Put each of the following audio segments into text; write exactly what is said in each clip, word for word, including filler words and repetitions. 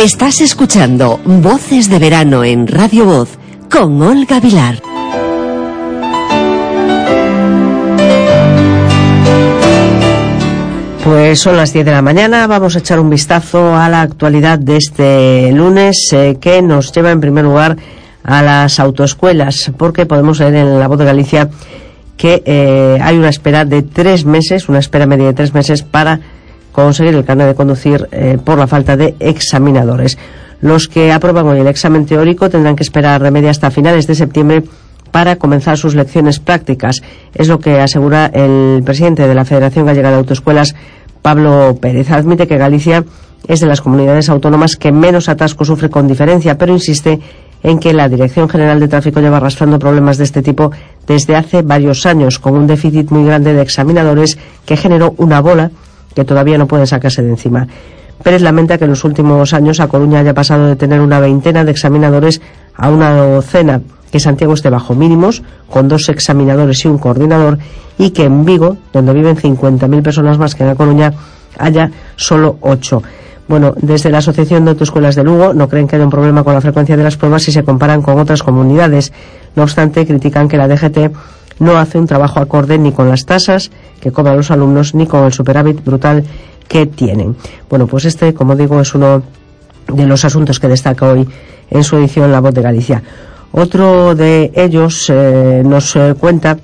Estás escuchando Voces de Verano en Radio Voz con Olga Vilar. Pues son las diez de la mañana, vamos a echar un vistazo a la actualidad de este lunes eh, que nos lleva en primer lugar a las autoescuelas, porque podemos leer en La Voz de Galicia que eh, hay una espera de tres meses, una espera media de tres meses para conseguir el carnet de conducir eh, por la falta de examinadores. Los que aprueban hoy el examen teórico tendrán que esperar de media hasta finales de septiembre para comenzar sus lecciones prácticas. Es lo que asegura el presidente de la Federación Gallega de Autoescuelas, Pablo Pérez. Admite que Galicia es de las comunidades autónomas que menos atasco sufre con diferencia, pero insiste en que la Dirección General de Tráfico lleva arrastrando problemas de este tipo desde hace varios años, con un déficit muy grande de examinadores que generó una bola que todavía no pueden sacarse de encima. Pérez lamenta que en los últimos años A Coruña haya pasado de tener una veintena de examinadores a una docena, que Santiago esté bajo mínimos, con dos examinadores y un coordinador, y que en Vigo, donde viven cincuenta mil personas más que en A Coruña, haya solo ocho. Bueno, desde la Asociación de Autoescuelas de Lugo no creen que haya un problema con la frecuencia de las pruebas si se comparan con otras comunidades. No obstante, critican que la D G T no hace un trabajo acorde ni con las tasas que cobran los alumnos ni con el superávit brutal que tienen. Bueno, pues este, como digo, es uno de los asuntos que destaca hoy en su edición La Voz de Galicia. Otro de ellos eh, nos eh, cuenta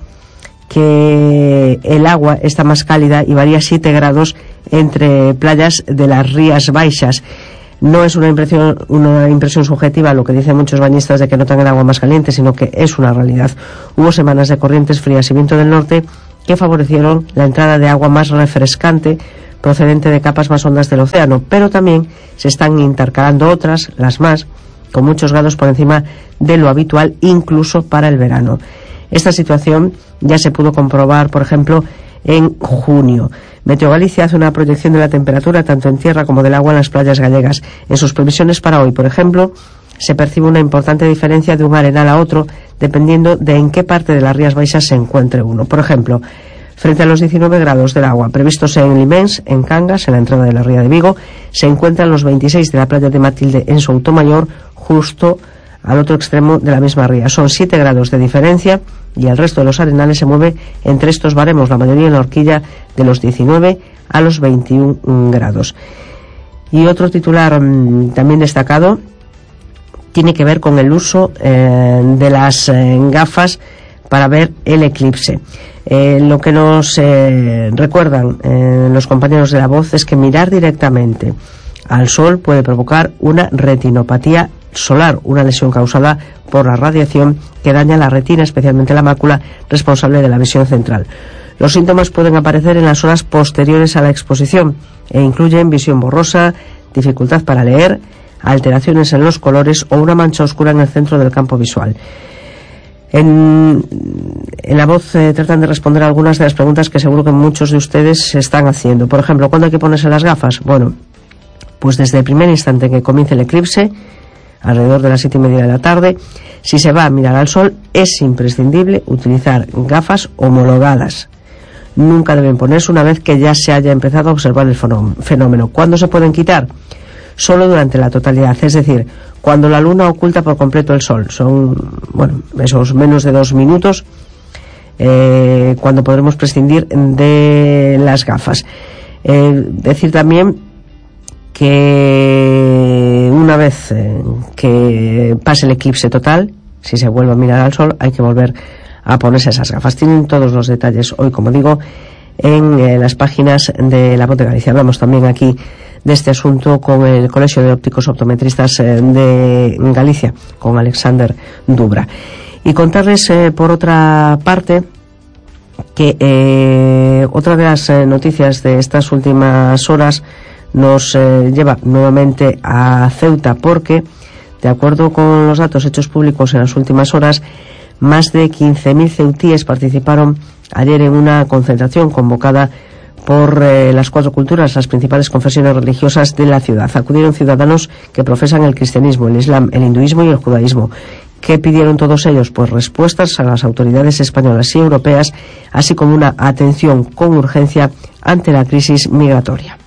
que el agua está más cálida y varía siete grados entre playas de las Rías Baixas. No es una impresión, una impresión subjetiva, lo que dicen muchos bañistas de que notan el agua más caliente, sino que es una realidad. Hubo semanas de corrientes frías y viento del norte que favorecieron la entrada de agua más refrescante procedente de capas más hondas del océano, pero también se están intercalando otras, las más, con muchos grados por encima de lo habitual, incluso para el verano. Esta situación ya se pudo comprobar, por ejemplo, en junio. Meteo Galicia hace una proyección de la temperatura tanto en tierra como del agua en las playas gallegas. En sus previsiones para hoy, por ejemplo, se percibe una importante diferencia de un arenal a otro dependiendo de en qué parte de las Rías Baixas se encuentre uno. Por ejemplo, frente a los diecinueve grados del agua previstos en Limens, en Cangas, en la entrada de la ría de Vigo, se encuentran los veintiséis de la playa de Matilde en Soutomayor, justo al otro extremo de la misma ría. Son siete grados de diferencia y el resto de los arenales se mueve entre estos baremos, la mayoría en la horquilla de los diecinueve a los veintiún grados. Y otro titular mmm, también destacado tiene que ver con el uso eh, de las eh, gafas para ver el eclipse. Eh, lo que nos eh, recuerdan eh, los compañeros de La Voz es que mirar directamente al sol puede provocar una retinopatía solar, una lesión causada por la radiación que daña la retina, especialmente la mácula, responsable de la visión central. Los síntomas pueden aparecer en las horas posteriores a la exposición e incluyen visión borrosa, dificultad para leer, alteraciones en los colores o una mancha oscura en el centro del campo visual. En, en La Voz eh, tratan de responder a algunas de las preguntas que seguro que muchos de ustedes se están haciendo. Por ejemplo, ¿cuándo hay que ponerse las gafas? Bueno, pues desde el primer instante en que comience el eclipse, alrededor de las siete y media de la tarde. Si se va a mirar al sol, es imprescindible utilizar gafas homologadas. Nunca deben ponerse una vez que ya se haya empezado a observar el fenómeno. ¿Cuándo se pueden quitar? Solo durante la totalidad, es decir, cuando la luna oculta por completo el sol. Son, bueno, esos menos de dos minutos eh, cuando podremos prescindir de las gafas. Eh, decir también que una vez eh, que pase el eclipse total, si se vuelve a mirar al sol, hay que volver a ponerse esas gafas. Tienen todos los detalles hoy, como digo, en eh, las páginas de La Voz de Galicia. Hablamos también aquí de este asunto con el Colegio de Ópticos Optometristas eh, de Galicia, con Alexander Dubra. Y contarles, eh, por otra parte, que eh, otra de las eh, noticias de estas últimas horas nos eh, lleva nuevamente a Ceuta, porque, de acuerdo con los datos hechos públicos en las últimas horas, más de quince mil ceutíes participaron ayer en una concentración convocada por eh, las cuatro culturas, las principales confesiones religiosas de la ciudad. Acudieron ciudadanos que profesan el cristianismo, el islam, el hinduismo y el judaísmo. ¿Qué pidieron todos ellos? Pues respuestas a las autoridades españolas y europeas, así como una atención con urgencia ante la crisis migratoria.